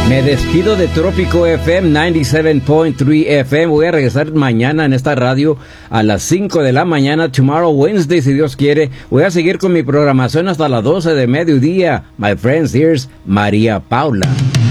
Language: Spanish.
Me despido de Trópico FM 97.3 FM. Voy a regresar mañana en esta radio a las 5 de la mañana. Tomorrow Wednesday, si Dios quiere. Voy a seguir con mi programación hasta las 12 de mediodía. My friends, here's María Paula.